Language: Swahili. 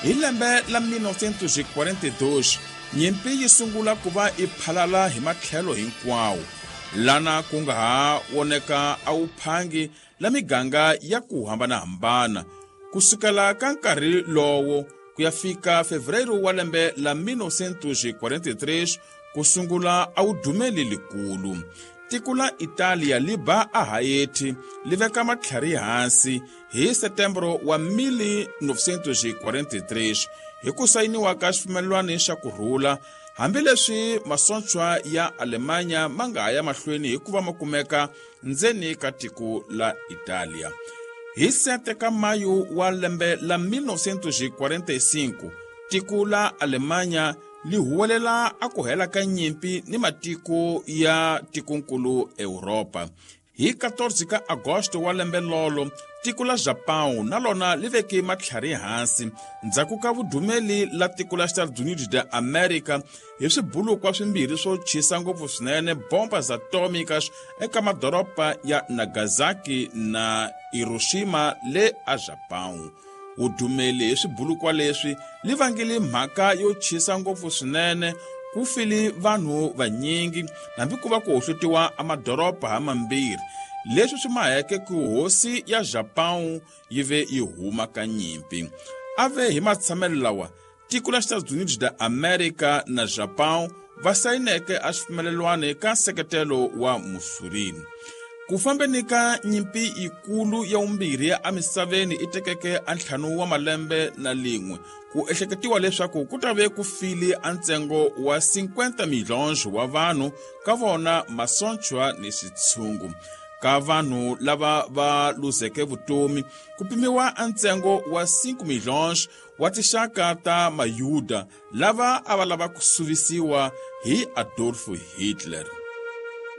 Hi lembe la 1942 nyimpi yi sungula ku va i phalala hi matlhelo hinkwawo, lana ku nga ha woneka awuphangi la miganga ya ku hambanahambana. Kusukela ka nkarhi lowo ku ya fika Febrero wa lembe la 1943 ku sungula awudumeli likulu. Tiko la Italia li ba a Haiti li veka matlhari hansi hi Setembro wa 1943 hi ku sayiniwa ka xifumelwani xa kurhula, hambileswi masochwa ya Alemanya ma nga ya mahlweni hi ku va ma kumeka ndzeni ka tiko la Italia. Hi 7 ka Mayu wa lembe la 1945 tiko la Alemanya li huwelela a ku hela ka nyimpi ni matiko ya tikonkulu Europa. Hi 14 ka Agosto wa lembe lolo tiko la Japão na lona li veke matlhari hansi ndzhaku ka vudumeli la tiko la Estados Unidos da America hi swibulukwa swimbirhi swo chisa ngopfu swinene bombas atómicas eka madoropa ya Nagasaki na Hiroshima le a Japão. Udumeli hi swibulukwa leswi li vangile mhaka yo chisa ngopfu swinene, ku file vanhu vanyingi nambi ku va ku hohlutiwa amadoropa hamambirhi. Leswi swi maheke ku hosi ya Japão yi ve yi huma ka nyimpi. Ave hi matshamelo lawa tiko la Estados Unidos da America na Japão va sayineke a xifumelelwani ka nseketelo wa Mussolini. Ku fambeni ka nyimpi ikulu ya vumbirhi ya amisaveni i tekeke a ntlhanu wa malembe na lin'we, ku ehleketiwa leswaku ku ta ve ku file a ntsengo wa 50 milhões wa vanhu, ka vona masochwa ni switshungu. Ka vanhu lava va luzeke vutomi ku pimiwa a ntsengo wa 5 milhões wa tixaka ta mayuda lava a va lava ku suvisiwa hi Adolf Hitler.